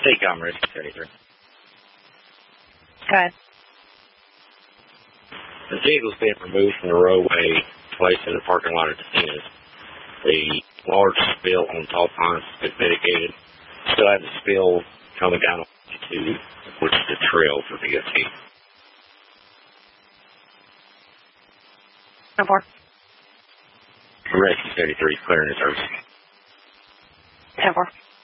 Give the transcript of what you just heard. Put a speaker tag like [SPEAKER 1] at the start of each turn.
[SPEAKER 1] Staycom Rescue 33.
[SPEAKER 2] Go ahead.
[SPEAKER 1] The vehicle's been removed from the roadway, placed in the parking lot of Defense. The large spill on Tall Pines has been mitigated. Still have the spill coming down on 52, which is the trail for DOT.
[SPEAKER 2] No more.
[SPEAKER 1] Rescue 33 clearing the service.
[SPEAKER 2] 10-4.